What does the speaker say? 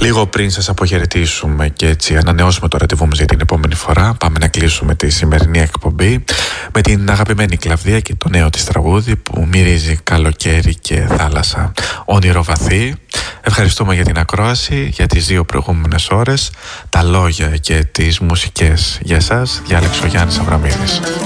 Λίγο πριν σας αποχαιρετήσουμε και έτσι ανανεώσουμε το ραντεβού μας για την επόμενη φορά, πάμε να κλείσουμε τη σημερινή εκπομπή με την αγαπημένη Κλαβδία και το νέο της τραγούδι που μυρίζει καλοκαίρι και θάλασσα. Όνειρο βαθύ. Ευχαριστούμε για την ακρόαση, για τις 2 προηγούμενες ώρες, τα λόγια και τις μουσικές για εσάς. Διάλεξε ο Γιάννης Αβραμίδης.